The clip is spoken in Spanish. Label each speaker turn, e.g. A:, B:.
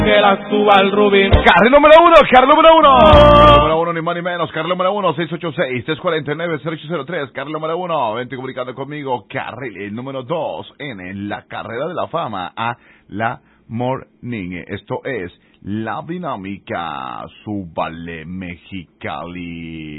A: que la suba el Rubín.
B: Carril número uno. Carril número uno, ni más ni menos. Carril número uno, 686-349-0803. Carril número uno, vente comunicando conmigo. Carril número dos en la carrera de la fama a la Morning. Esto es La Dinámica, Súbale Mexicali.